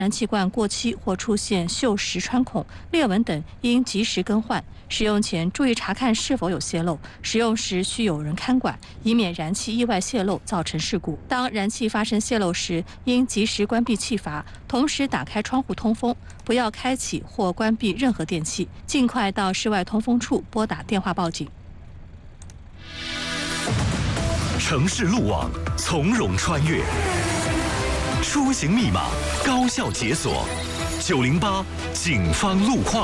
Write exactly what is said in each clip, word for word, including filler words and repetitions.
燃气罐过期或出现锈蚀穿孔、裂纹等，应及时更换。使用前注意查看是否有泄漏，使用时需有人看管，以免燃气意外泄漏造成事故。当燃气发生泄漏时，应及时关闭气阀，同时打开窗户通风，不要开启或关闭任何电器，尽快到室外通风处拨打电话报警。 城市路网从容穿越，出行密码高效解锁。九零八警方路况。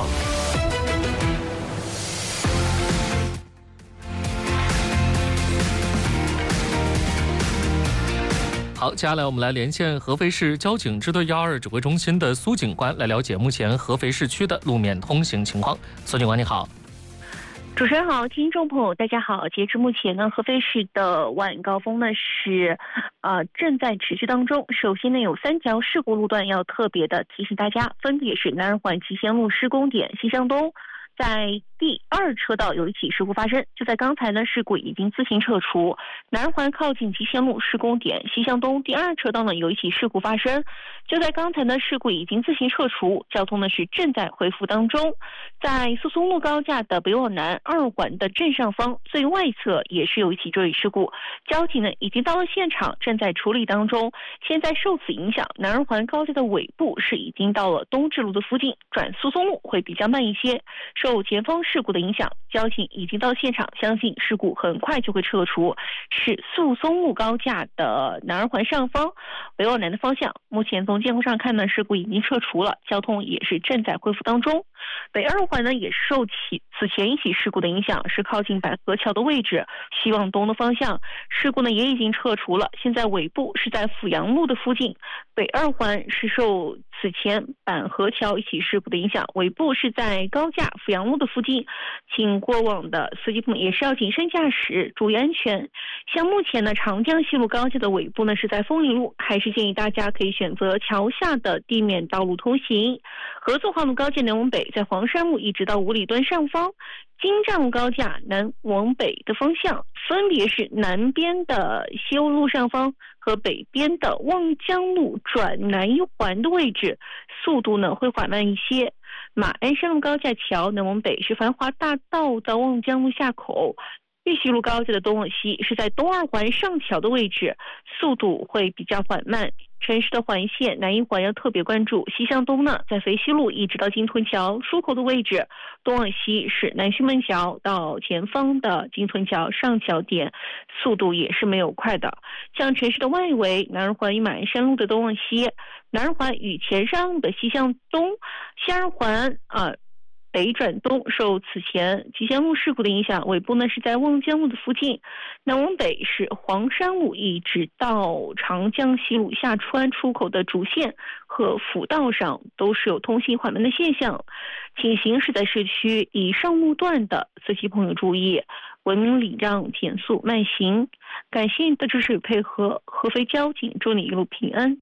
好，接下来我们来连线合肥市交警支队幺二指挥中心的苏警官，来了解目前合肥市区的路面通行情况。苏警官，你好。 主持人好，听众朋友大家好。截至目前呢，合肥市的晚高峰呢是呃正在持续当中。首先呢，有三条事故路段要特别的提醒大家，分别是南二环集贤路施工点西向东，在第二车道有一起事故发生，就在刚才呢，事故已经自行撤除。南二环靠近集贤路施工点西向东第二车道呢有一起事故发生，就在刚才呢，事故已经自行撤除，交通呢是正在恢复当中。在速松路高架的北往南二环的正上方最外侧也是有一起坠事故，交警呢已经到了现场，正在处理当中。现在受此影响，南二环高架的尾部是已经到了东直路的附近，转速松路会比较慢一些。受前方事故的影响，交警已经到现场，相信事故很快就会撤除。是速松路高架的南二环上方北往南的方向，目前从监控上看呢，事故已经撤除了，交通也是正在恢复当中。北二环呢也是受起此前一起事故的影响，是靠近百合桥的位置，西往东的方向，事故呢也已经撤除了，现在尾部是在阜阳路的附近。北二环是受此前板河桥一起事故的影响，尾部是在高架阜阳路的附近，请过往的司机朋友也是要谨慎驾驶，注意安全。像目前呢，长江西路高架的尾部呢是在枫林路，还是建议大家可以选择桥下的地面道路通行。合作化路高架南往北，在黄山路一直到五里墩上方。京站路高架南往北的方向，分别是南边的西欧路上方和北边的望江路转南一环的位置，速度呢会缓慢一些。马鞍山路高架桥南往北是繁华大道到望江路下口。玉溪路高架的东往西是在东二环上桥的位置，速度会比较缓慢。城市的环线南一环要特别关注，西向东呢，在肥西路一直到金屯桥出口的位置，东往西是南浔门桥到前方的金屯桥上桥点，速度也是没有快的。像城市的外围，南二环与马鞍山路的东往西，南二环与前山路的西向东，西二环啊。北转东，受此前集贤路事故的影响，尾部呢是在望江路的附近。南往北是黄山路一直到长江西路下川出口的主线和辅道上都是有通行缓慢的现象，请行驶在市区以上路段的司机朋友注意，文明礼让，减速慢行。感谢你的支持与配合，合肥交警祝你一路平安。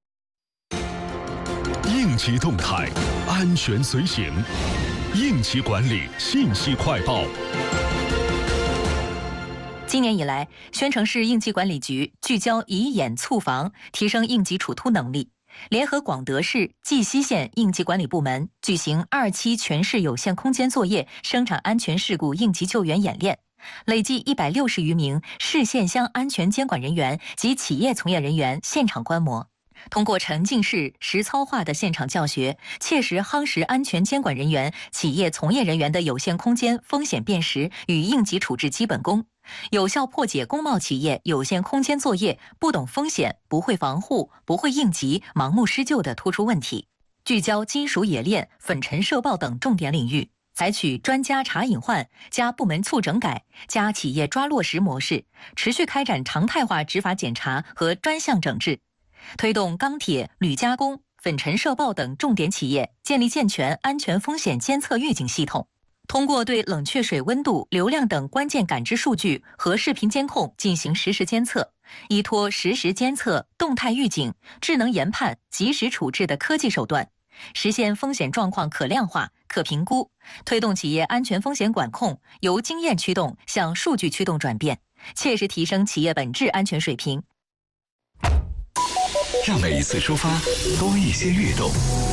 应急动态，安全随行。应急管理信息快报。 今年以来，宣城市应急管理局聚焦以演促防，提升应急处突能力，联合广德市、绩溪县应急管理部门举行二期全市有限空间作业生产安全事故应急救援演练，累计一百六十余名市县乡安全监管人员及企业从业人员现场观摩。通过沉浸式实操化的现场教学，切实夯实安全监管人员、企业从业人员的有限空间风险辨识与应急处置基本功，有效破解工贸企业有限空间作业不懂风险、不会防护、不会应急、盲目施救的突出问题，聚焦金属冶炼、粉尘涉爆等重点领域，采取专家查隐患、加部门促整改、加企业抓落实模式，持续开展常态化执法检查和专项整治，推动钢铁、铝加工、粉尘涉爆等重点企业建立健全安全风险监测预警系统。通过对冷却水温度、流量等关键感知数据和视频监控进行实时监测，依托实时监测、动态预警、智能研判、及时处置的科技手段，实现风险状况可量化、可评估，推动企业安全风险管控由经验驱动向数据驱动转变，切实提升企业本质安全水平。 让每一次出发多一些跃动，